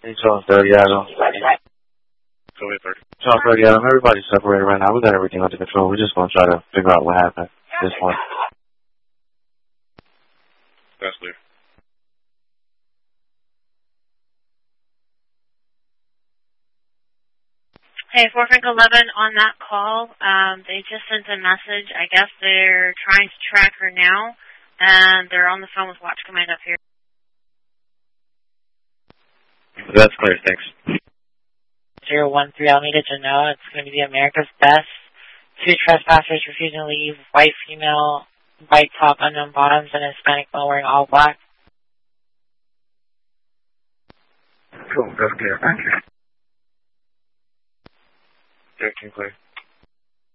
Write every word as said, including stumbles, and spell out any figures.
Hey, Charles Delgado. Charles Delgado, everybody's separated right now. We got everything under control. We're just going to try to figure out what happened at this point. That's clear. Hey, four Frank eleven on that call. Um, they just sent a message. I guess they're trying to track her now, and they're on the phone with Watch Command up here. That's clear, thanks. zero one three Alameda Genoa. It's going to be the America's Best. Two trespassers refusing to leave. White female, white top, unknown bottoms, and Hispanic male wearing all black. Cool, that's clear. Thank you. thirteen clear.